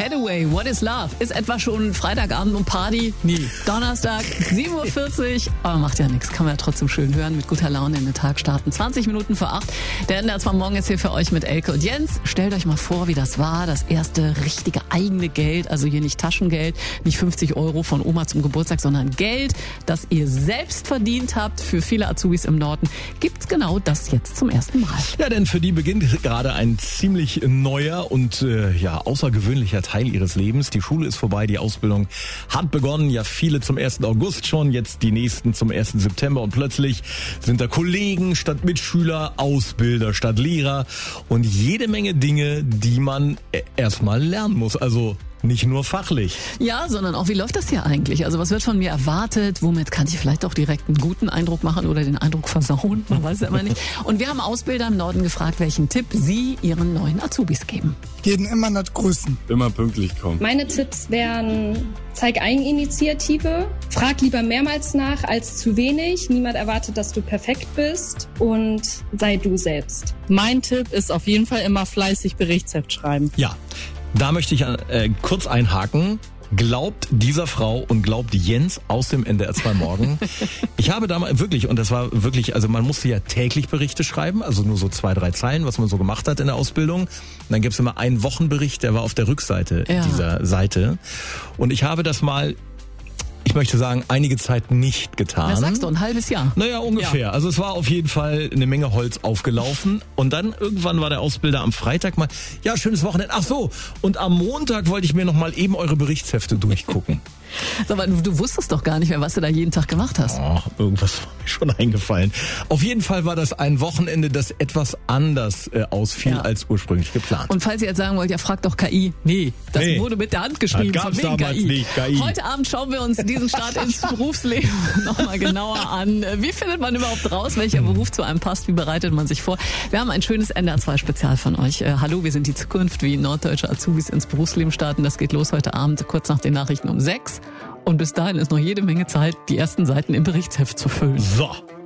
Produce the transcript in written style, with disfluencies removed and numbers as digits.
Getaway, What is Love? Ist etwa schon Freitagabend und Party? Nee. Donnerstag, 7.40 Uhr. Aber macht ja nichts, kann man ja trotzdem schön hören, mit guter Laune in den Tag starten. 20 Minuten vor 8. Der NDR 2 Morgen ist hier für euch mit Elke und Jens. Stellt euch mal vor, wie das war, das erste richtige eigene Geld, also hier nicht Taschengeld, nicht 50 Euro von Oma zum Geburtstag, sondern Geld, das ihr selbst verdient habt. Für viele Azubis im Norden gibt's genau das jetzt zum ersten Mal. Ja, denn für die beginnt gerade ein ziemlich neuer und außergewöhnlicher Teil ihres Lebens. Die Schule ist vorbei, die Ausbildung hat begonnen. Ja, viele zum 1. August schon, jetzt die nächsten zum 1. September. Und plötzlich sind da Kollegen statt Mitschüler, Ausbilder statt Lehrer und jede Menge Dinge, die man erstmal lernen muss. Also nicht nur fachlich. Ja, sondern auch, wie läuft das hier eigentlich? Also was wird von mir erwartet? Womit kann ich vielleicht auch direkt einen guten Eindruck machen oder den Eindruck versauen? Man weiß ja immer nicht. Und wir haben Ausbilder im Norden gefragt, welchen Tipp sie ihren neuen Azubis geben. Jeden immer nicht grüßen. Immer pünktlich kommen. Meine Tipps wären, zeig Eigeninitiative, frag lieber mehrmals nach als zu wenig. Niemand erwartet, dass du perfekt bist und sei du selbst. Mein Tipp ist auf jeden Fall immer fleißig Berichtsheft schreiben. Ja. Da möchte ich kurz einhaken. Glaubt dieser Frau und glaubt Jens aus dem NDR 2 Morgen. Ich habe damals wirklich, und das war wirklich, also man musste ja täglich Berichte schreiben, also nur so 2-3 Zeilen, was man so gemacht hat in der Ausbildung. Und dann gibt es immer einen Wochenbericht, der war auf der Rückseite dieser Seite. Und ich habe das mal, ich möchte sagen, einige Zeit nicht getan. Was sagst du, ein halbes Jahr? Naja, ungefähr. Ja. Also es war auf jeden Fall eine Menge Holz aufgelaufen. Und dann irgendwann war der Ausbilder am Freitag mal, ja, schönes Wochenende. Ach so, und am Montag wollte ich mir noch mal eben eure Berichtshefte durchgucken. Aber du wusstest doch gar nicht mehr, was du da jeden Tag gemacht hast. Oh, irgendwas war mir schon eingefallen. Auf jeden Fall war das ein Wochenende, das etwas anders ausfiel als ursprünglich geplant. Und falls ihr jetzt sagen wollt, ja, fragt doch KI. Nee, das wurde mit der Hand geschrieben. Das gab's damals nicht, KI. Heute Abend schauen wir uns diesen Start ins Berufsleben nochmal genauer an. Wie findet man überhaupt raus, welcher Beruf zu einem passt? Wie bereitet man sich vor? Wir haben ein schönes NDR 2 Spezial von euch. Hallo, wir sind die Zukunft, wie norddeutsche Azubis ins Berufsleben starten. Das geht los heute Abend, kurz nach den Nachrichten um 6. Und bis dahin ist noch jede Menge Zeit, die ersten Seiten im Berichtsheft zu füllen. So.